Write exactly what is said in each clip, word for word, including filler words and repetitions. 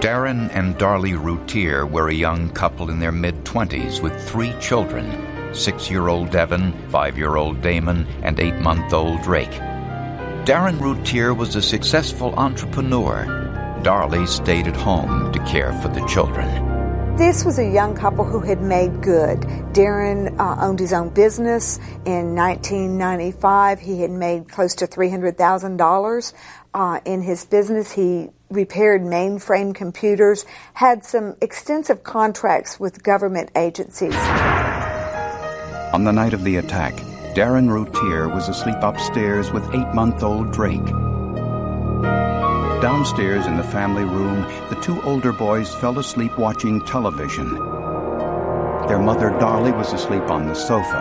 Darren and Darlie Routier were a young couple in their mid-twenties with three children, six-year-old Devin, five-year-old Damon, and eight-month-old Drake. Darren Routier was a successful entrepreneur. Darlie stayed at home to care for the children. This was a young couple who had made good. Darren uh, owned his own business. In nineteen ninety-five, he had made close to three hundred thousand dollars uh, in his business. He repaired mainframe computers, had some extensive contracts with government agencies. On the night of the attack, Darren Routier was asleep upstairs with eight-month-old Drake. Downstairs in the family room, the two older boys fell asleep watching television. Their mother, Darlie, was asleep on the sofa.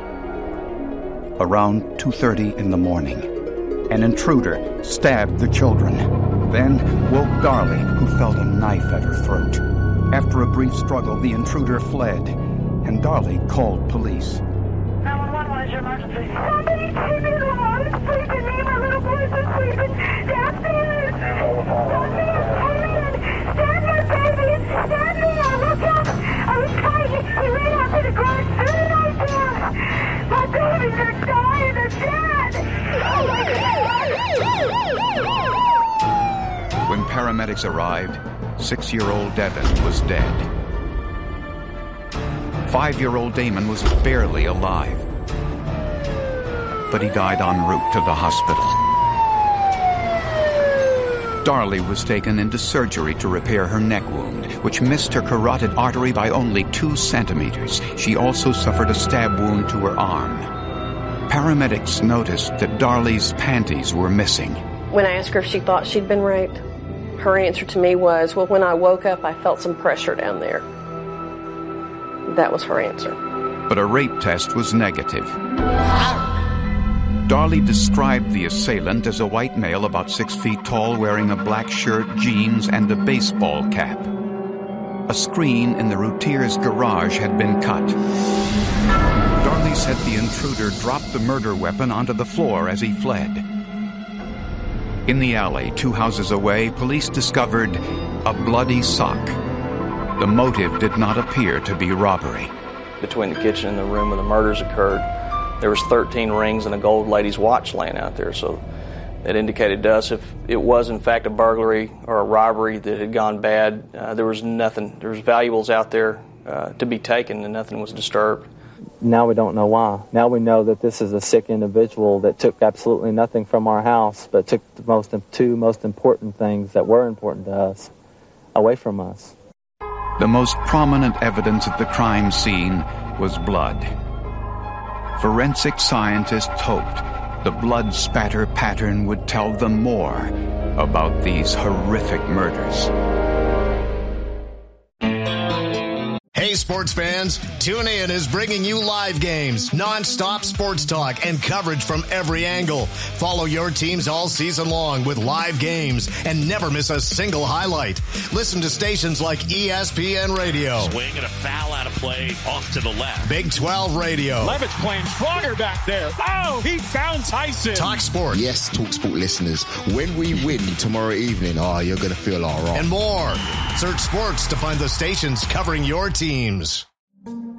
Around two thirty in the morning, an intruder stabbed the children, then woke Darlie, who felt a knife at her throat. After a brief struggle, the intruder fled, and Darlie called police. nine one one, what is your emergency? Somebody take me to the house. I'm sleeping. Me and my little boys are sleeping downstairs. Somebody come in. Stab my baby. Stab me. I looked up. I was trying. He ran out to the garage. Threw a knife down. My babies are dying. They're dead. Oh, my God. When paramedics arrived, six-year-old Devin was dead. Five-year-old Damon was barely alive, but he died en route to the hospital. Darlie was taken into surgery to repair her neck wound, which missed her carotid artery by only two centimeters. She also suffered a stab wound to her arm. Paramedics noticed that Darlie's panties were missing. When I asked her if she thought she'd been raped, her answer to me was, well, when I woke up, I felt some pressure down there. That was her answer. But a rape test was negative. Darlie described the assailant as a white male about six feet tall wearing a black shirt, jeans, and a baseball cap. A screen in the Routier's garage had been cut. Darlie said the intruder dropped the murder weapon onto the floor as he fled. In the alley, two houses away, police discovered a bloody sock. The motive did not appear to be robbery. Between the kitchen and the room where the murders occurred, there was thirteen rings and a gold lady's watch laying out there. So it indicated to us if it was in fact a burglary or a robbery that had gone bad, uh, there was nothing. There was valuables out there uh, to be taken and nothing was disturbed. Now we don't know why. Now we know that this is a sick individual that took absolutely nothing from our house, but took the most two most important things that were important to us away from us. The most prominent evidence at the crime scene was blood. Forensic scientists hoped the blood spatter pattern would tell them more about these horrific murders. Hey, sports fans, TuneIn is bringing you live games, non-stop sports talk, and coverage from every angle. Follow your teams all season long with live games and never miss a single highlight. Listen to stations like E S P N Radio. Swing and a foul out of play off to the left. Big twelve Radio. Levitt's playing stronger back there. Oh, he found Tyson. Talk Sport. Yes, Talk Sport listeners, when we win tomorrow evening, oh, you're going to feel all right. And more. Search sports to find the stations covering your teams.